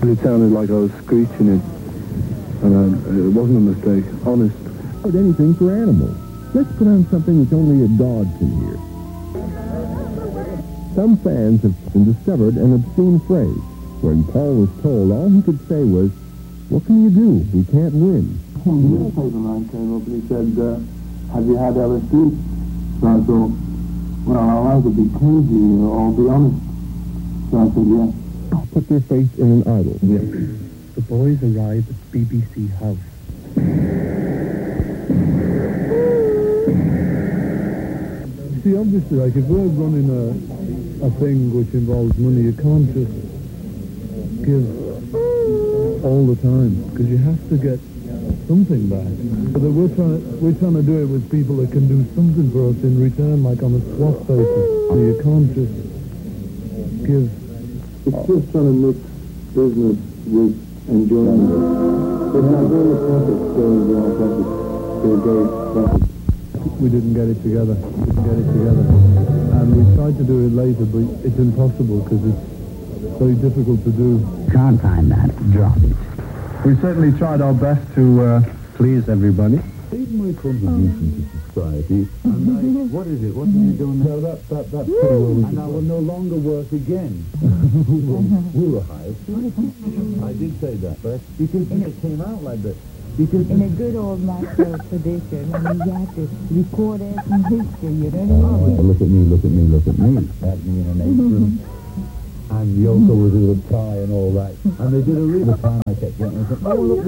It sounded like I was screeching it, and it wasn't a mistake, honest. But anything for animals. Let's put on something which only a dog can hear. Some fans have discovered an obscene phrase. When Paul was told, all he could say was, "What can you do? We can't win." The newspaper man came up and he said, "Have you had LSD?" So I thought, well, I'll either be crazy or I'll be honest. So I said, yeah. Put their faith in an idol. Yeah. The boys arrived at BBC House. See, obviously, like, if we're running a thing which involves money, you can't just give all the time, because you have to get something back. But we're trying to do it with people that can do something for us in return, like on a swap basis. So you can't just give. It's just trying to mix business with enjoyment. It's like all the profits going to our profits. They're very profits. We didn't get it together. And we tried to do it later, but it's impossible because it's very difficult to do. Can't find that. Drop it. We certainly tried our best to please everybody. Even my contribution to society, and what is it? What are you doing now? That's pretty well. And I will no longer work again. We were hired. I did say that, but because it came out like that. Because in a good old master tradition, I mean, you have to record it in history, you know what I mean? Look at me. Had me in an apron. And Yoko was with a tie and all that. And they did a real time I kept getting, oh, look,